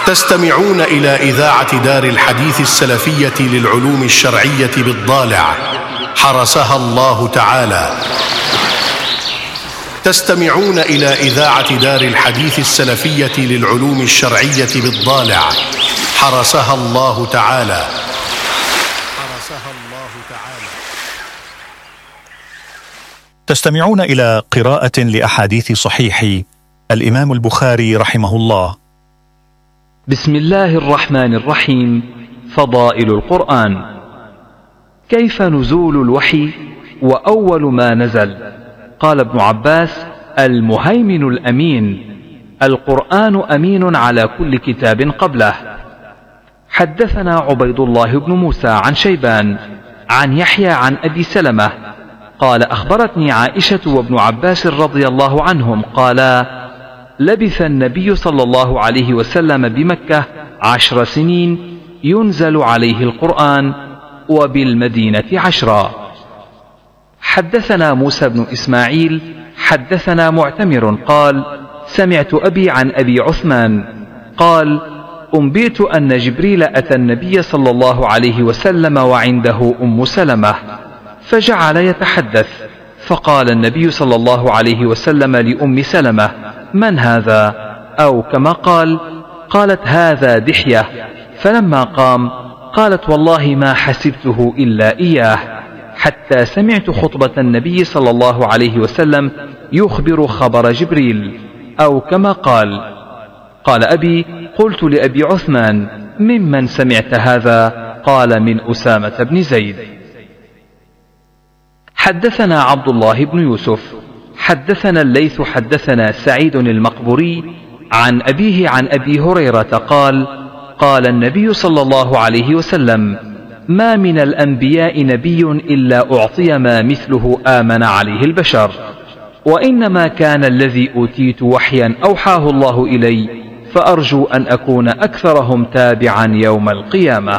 تستمعون إلى إذاعة دار الحديث السلفية للعلوم الشرعية بالضالع حرسها الله تعالى. تستمعون إلى إذاعة دار الحديث السلفية للعلوم الشرعية بالضالع حرسها الله تعالى. تستمعون إلى قراءة لأحاديث صحيح الإمام البخاري رحمه الله. بسم الله الرحمن الرحيم. فضائل القرآن. كيف نزول الوحي وأول ما نزل؟ قال ابن عباس: المهيمن الأمين، القرآن أمين على كل كتاب قبله. حدثنا عبيد الله بن موسى عن شيبان عن يحيى عن أبي سلمة قال: أخبرتني عائشة وابن عباس رضي الله عنهم قالا: لبث النبي صلى الله عليه وسلم بمكة 10 سنين ينزل عليه القرآن، وبالمدينة 10. حدثنا موسى بن إسماعيل حدثنا معتمر قال: سمعت أبي عن أبي عثمان قال: أنبئت أن جبريل أتى النبي صلى الله عليه وسلم وعنده أم سلمة، فجعل يتحدث، فقال النبي صلى الله عليه وسلم لأم سلمة: من هذا؟ أو كما قال: قالت: هذا دحية. فلما قام قالت: والله ما حسبته إلا إياه، حتى سمعت خطبة النبي صلى الله عليه وسلم يخبر خبر جبريل، أو كما قال. قال أبي: قلت لأبي عثمان: ممن سمعت هذا؟ قال: من أسامة بن زيد. حدثنا عبد الله بن يوسف حدثنا الليث حدثنا سعيد المقبوري عن أبيه عن أبي هريرة قال: قال النبي صلى الله عليه وسلم: ما من الأنبياء نبي إلا أعطي ما مثله آمن عليه البشر، وإنما كان الذي أوتيت وحيا أوحاه الله إلي، فأرجو أن أكون أكثرهم تابعا يوم القيامة.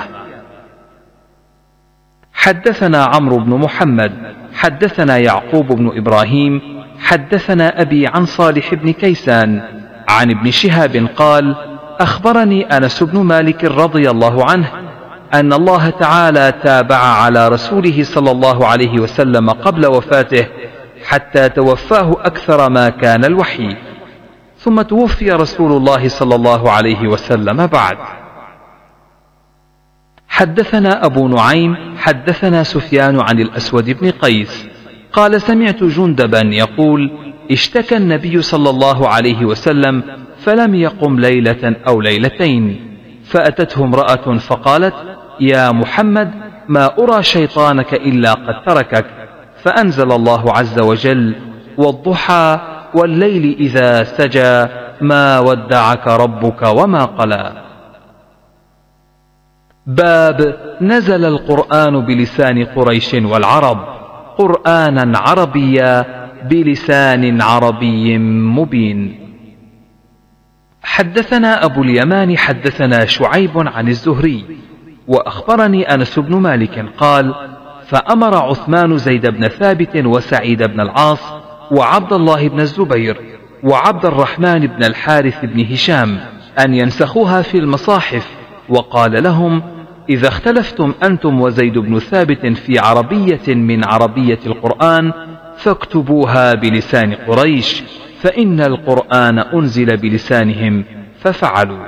حدثنا عمرو بن محمد حدثنا يعقوب بن إبراهيم حدثنا أبي عن صالح بن كيسان عن ابن شهاب قال: أخبرني أنس بن مالك رضي الله عنه أن الله تعالى تابع على رسوله صلى الله عليه وسلم قبل وفاته حتى توفاه أكثر ما كان الوحي، ثم توفي رسول الله صلى الله عليه وسلم بعد. حدثنا أبو نعيم حدثنا سفيان عن الأسود بن قيس قال: سمعت جندبا يقول: اشتكى النبي صلى الله عليه وسلم فلم يقم ليلة أو ليلتين، فأتته امرأة فقالت: يا محمد، ما أرى شيطانك إلا قد تركك، فأنزل الله عز وجل: والضحى والليل إذا سجى ما ودعك ربك وما قلى. باب نزل القرآن بلسان قريش والعرب، قرآنا عربيا بلسان عربي مبين. حدثنا أبو اليمان حدثنا شعيب عن الزهري وأخبرني أنس بن مالك قال: فأمر عثمان زيد بن ثابت وسعيد بن العاص وعبد الله بن الزبير وعبد الرحمن بن الحارث بن هشام أن ينسخوها في المصاحف، وقال لهم: إذا اختلفتم أنتم وزيد بن ثابت في عربية من عربية القرآن فاكتبوها بلسان قريش، فإن القرآن أنزل بلسانهم، ففعلوا.